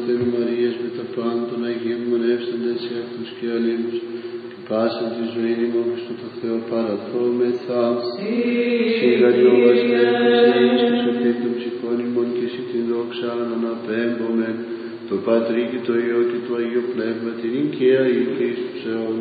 Θεού Μαρίας με τα πάντα των Αγίων μονεύσαντες σε αυτούς και αλλήλους και πάσαν τη ζωή ημών Χριστού το Θεό παραθόμεθα. Σιγανιό βασιλεύος και σωτήρ των ψυχών ημών και εσύ την δόξα αναπέμπομεν το Πατρί και το Υιό και το Αγίο Πνεύμα την οικαία ή και εις τους αιώνας.